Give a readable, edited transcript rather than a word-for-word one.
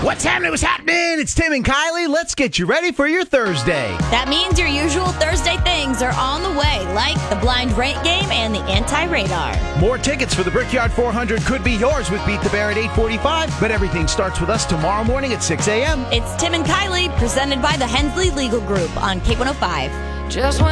What's happening? What's happening? It's Tim and Kylie. Let's get you ready for your Thursday. That means your usual Thursday things are on the way, like the blind rate game and the anti-radar. More tickets for the Brickyard 400 could be yours with Beat the Bear at 8:45, but everything starts with us tomorrow morning at 6 a.m. It's Tim and Kylie, presented by the Hensley Legal Group on K105. Just when